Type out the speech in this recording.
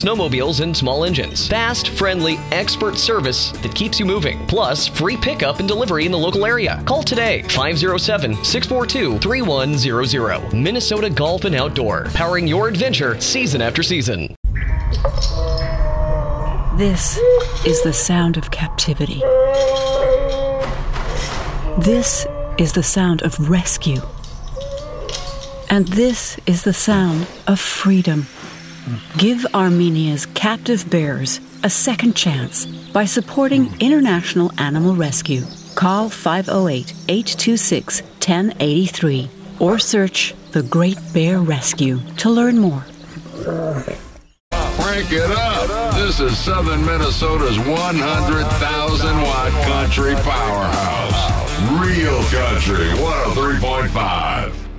Snowmobiles and small engines. Fast, friendly, expert service that keeps you moving. Plus, free pickup and delivery in the local area. Call today, 507-642-3100. Minnesota Golf and Outdoor, powering your adventure season after season. This is the sound of captivity. This is the sound of rescue. And this is the sound of freedom. Give Armenia's captive bears a second chance by supporting International Animal Rescue. Call 508-826-1083 or search The Great Bear Rescue to learn more. Crank it up. This is Southern Minnesota's 100,000-watt country powerhouse. Real Country 103.5.